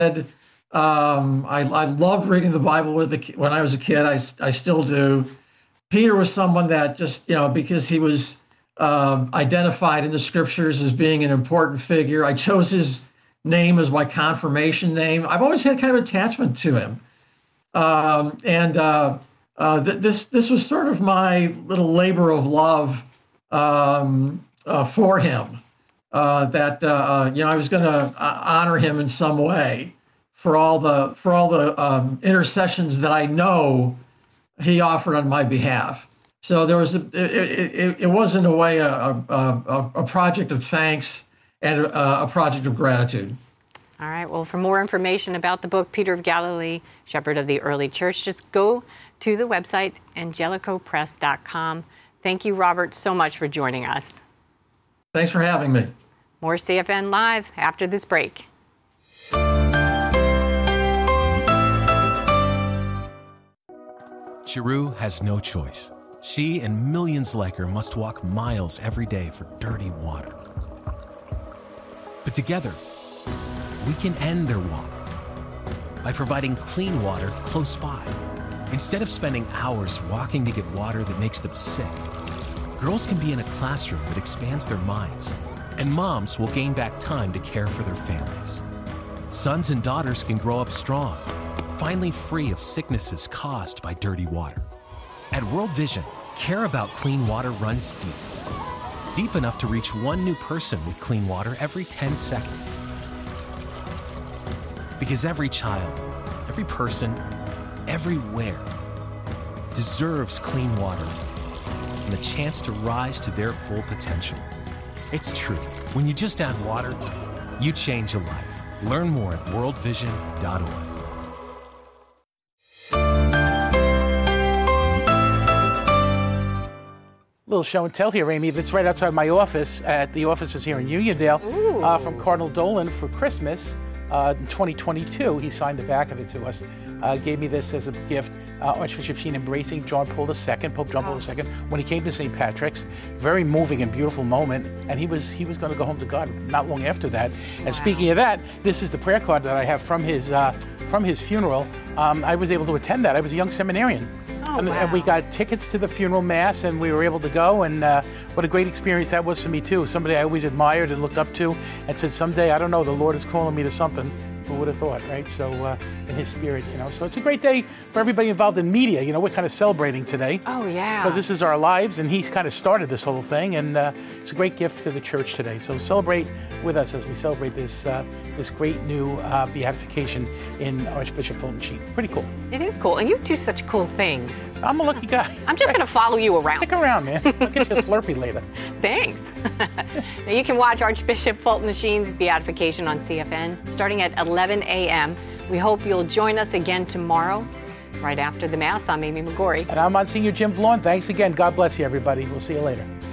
I loved reading the Bible when I was a kid. I still do. Peter was someone that just, because he was identified in the scriptures as being an important figure. I chose his name as my confirmation name. I've always had kind of attachment to him. This was sort of my little labor of love for him. I was going to honor him in some way for all the intercessions that I know he offered on my behalf. So there was it was in a way a project of thanks and a project of gratitude. All right. Well, for more information about the book, Peter of Galilee, Shepherd of the Early Church, just go to the website, angelicopress.com. Thank you, Robert, so much for joining us. Thanks for having me. More CFN Live after this break. Chiru has no choice. She and millions like her must walk miles every day for dirty water. But together, we can end their walk by providing clean water close by. Instead of spending hours walking to get water that makes them sick, girls can be in a classroom that expands their minds, and moms will gain back time to care for their families. Sons and daughters can grow up strong, finally free of sicknesses caused by dirty water. At World Vision, care about clean water runs deep. Deep enough to reach one new person with clean water every 10 seconds. Because every child, every person, everywhere deserves clean water and the chance to rise to their full potential. It's true. When you just add water, you change a life. Learn more at worldvision.org. Little show and tell here, Amy. That's right outside my office. The office is here in Uniondale. From Cardinal Dolan for Christmas in 2022. He signed the back of it to us. Gave me this as a gift. Archbishop Sheen embracing John Paul II, Pope John Paul II, when he came to St. Patrick's. Very moving and beautiful moment. And he was going to go home to God not long after that. And speaking of that, this is the prayer card that I have from his funeral. I was able to attend that. I was a young seminarian. And we got tickets to the funeral mass, and we were able to go, and what a great experience that was for me too. Somebody I always admired and looked up to, and said, someday, I don't know, the Lord is calling me to something. Who would have thought, right? So in his spirit, so it's a great day for everybody involved in media. We're kind of celebrating today. Oh, yeah. Because this is our lives, and he's kind of started this whole thing, and it's a great gift to the church today. So celebrate with us as we celebrate this great new beatification in Archbishop Fulton Sheen. Pretty cool. It is cool, and you do such cool things. I'm a lucky guy. I'm just going to follow you around. Stick around, man. I'll get you a Slurpee later. Thanks. Now you can watch Archbishop Fulton Sheen's beatification on CFN starting at 11 a.m. We hope you'll join us again tomorrow, right after the Mass. I'm Amy McGorry. And I'm Monsignor Jim Vaughn. Thanks again. God bless you, everybody. We'll see you later.